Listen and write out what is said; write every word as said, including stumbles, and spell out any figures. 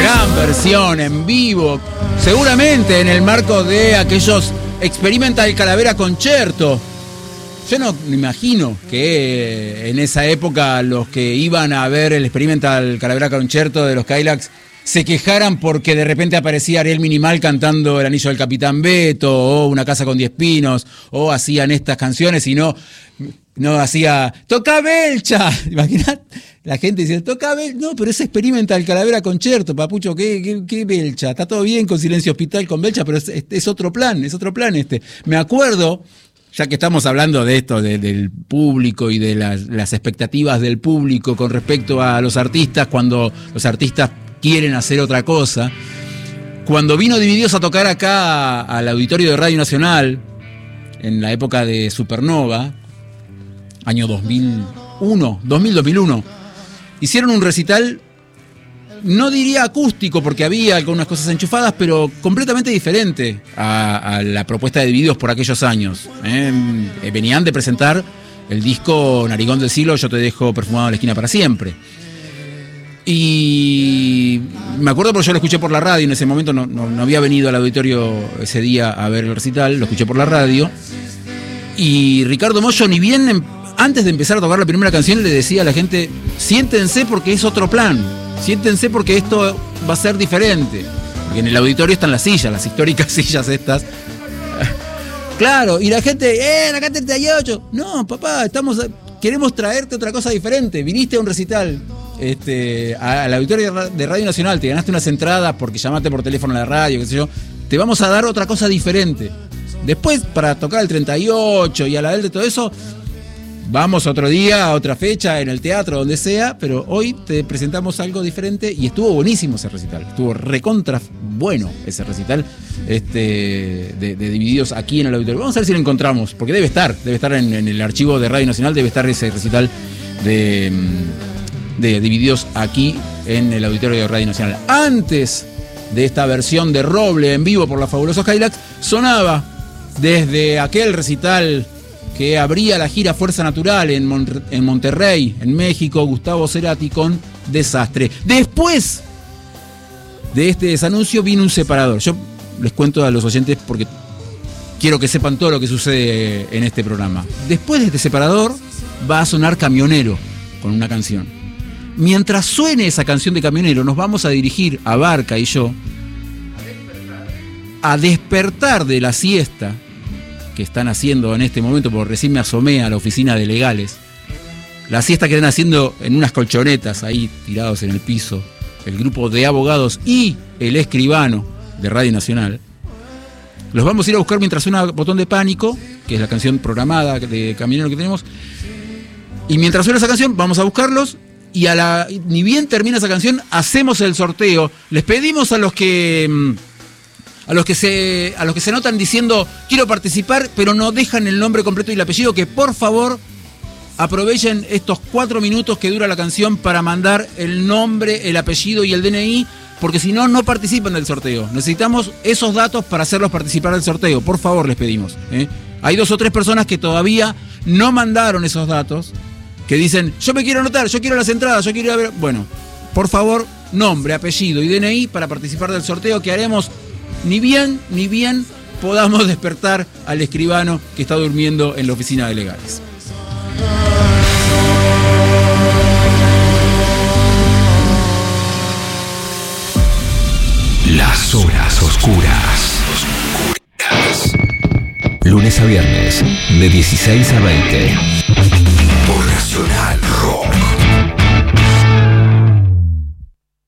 gran versión en vivo, seguramente en el marco de aquellos Experimental Calavera Concerto. Yo no me imagino que en esa época los que iban a ver el Experimental Calavera Concerto de los Cadillacs se quejaran porque de repente aparecía Ariel Minimal cantando El Anillo del Capitán Beto o Una Casa con Diez Pinos, o hacían estas canciones y no, no hacía ¡Toca Belcha! Imaginad, la gente dice ¡Toca Belcha! No, pero es Experimental Calavera Concerto, papucho, ¿qué, qué, qué Belcha? Está todo bien con Silencio Hospital con Belcha, pero es, es, es otro plan, es otro plan este. Me acuerdo, ya que estamos hablando de esto, de, del público y de las, las expectativas del público con respecto a los artistas, cuando los artistas quieren hacer otra cosa. Cuando vino Divididos a tocar acá al auditorio de Radio Nacional, en la época de Supernova, año dos mil uno, dos mil, dos mil uno, hicieron un recital, no diría acústico, porque había algunas cosas enchufadas, pero completamente diferente a, a la propuesta de Divididos por aquellos años. ¿eh? Venían de presentar el disco Narigón del Siglo, Yo te dejo perfumado en la esquina para siempre. Y me acuerdo porque yo lo escuché por la radio, en ese momento no, no, no había venido al auditorio ese día a ver el recital, lo escuché por la radio. Y Ricardo Mollo, ni bien antes de empezar a tocar la primera canción, le decía a la gente, siéntense porque es otro plan, siéntense porque esto va a ser diferente. Porque en el auditorio están las sillas, las históricas sillas estas. Claro, y la gente, ¡eh, acá treinta y ocho! No, papá, estamos, queremos traerte otra cosa diferente. Viniste a un recital este, al auditorio de Radio Nacional, te ganaste unas entradas porque llamaste por teléfono a la radio, qué sé yo. Te vamos a dar otra cosa diferente. Después, para tocar el treinta y ocho y a la del de todo eso, vamos otro día, a otra fecha, en el teatro, donde sea, pero hoy te presentamos algo diferente y estuvo buenísimo ese recital. Estuvo recontra bueno ese recital este, de, de Divididos aquí en el auditorio. Vamos a ver si lo encontramos, porque debe estar, debe estar en, en el archivo de Radio Nacional, debe estar ese recital de, de Divididos aquí en el auditorio de Radio Nacional. Antes de esta versión de Roble en vivo por los Fabulosos Cadillacs, sonaba desde aquel recital que abría la gira Fuerza Natural en, Mon- en Monterrey, en México, Gustavo Cerati con Desastre. Después de este desanuncio vino un separador. Yo les cuento a los oyentes porque quiero que sepan todo lo que sucede en este programa. Después de este separador va a sonar Camionero con una canción. Mientras suene esa canción de Camionero, nos vamos a dirigir, a Barca y yo, a despertar de la siesta que están haciendo en este momento, porque recién me asomé a la oficina de legales, la siesta que están haciendo en unas colchonetas ahí tirados en el piso, el grupo de abogados y el escribano de Radio Nacional. Los vamos a ir a buscar mientras suena Botón de Pánico, que es la canción programada de Camionero que tenemos, y mientras suena esa canción vamos a buscarlos. Y a la, ni bien termina esa canción, hacemos el sorteo. Les pedimos a los que a los que se a los que se notan diciendo quiero participar, pero no dejan el nombre completo y el apellido, que por favor aprovechen estos cuatro minutos que dura la canción para mandar el nombre, el apellido y el D N I, porque si no, no participan del sorteo. Necesitamos esos datos para hacerlos participar del sorteo. Por favor, les pedimos. ¿eh? Hay dos o tres personas que todavía no mandaron esos datos, que dicen, yo me quiero anotar, yo quiero las entradas, yo quiero ir a ver... Bueno, por favor, nombre, apellido y D N I para participar del sorteo que haremos ni bien, ni bien podamos despertar al escribano que está durmiendo en la oficina de legales. Las horas oscuras. Oscuras. Lunes a viernes, de dieciséis a veinte. Por Nacional.